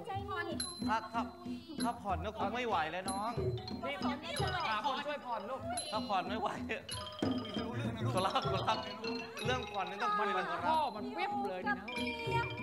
ใจนี่ถ้าผ่อนก็คงไม่ไหวแล้วน้องนี่หาคนช่วยผ่อนลูกถ้าผ่อนไม่ไหวขอรับเรื่องผ่อนนี่ต้องคุยกันพ่อมันเว็บเลยนี่นะ